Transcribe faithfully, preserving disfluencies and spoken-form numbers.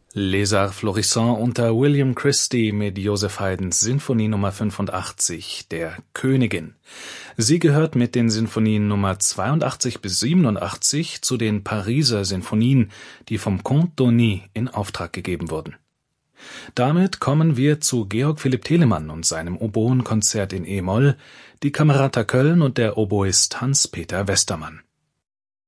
Les Arts Florissants unter William Christie mit Joseph Haydns Sinfonie Nummer fünfundachtzig, der Königin. Sie gehört mit den Sinfonien Nummer zweiundachtzig bis siebenundachtzig zu den Pariser Sinfonien, die vom Comte d'Osny in Auftrag gegeben wurden. Damit kommen wir zu Georg Philipp Telemann und seinem Oboenkonzert in e-Moll, die Camerata Köln und der Oboist Hans-Peter Westermann.